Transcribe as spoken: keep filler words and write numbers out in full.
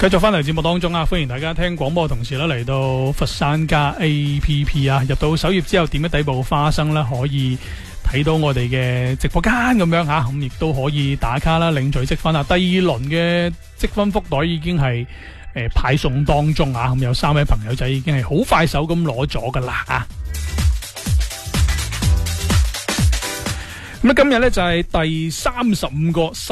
繼續翻嚟節目當中啊，歡迎大家聽廣播嘅同時咧嚟到佛山加 A P P 啊，入到首頁之後點一底部花生啦，可以睇到我哋嘅直播間咁樣吓，咁亦都可以打卡啦，領取積分啊。第二輪嘅積分福袋已經係誒、呃、派送當中啊，咁有三位朋友仔已經係好快手咁攞咗噶啦啊！咁今日咧就係第三十五個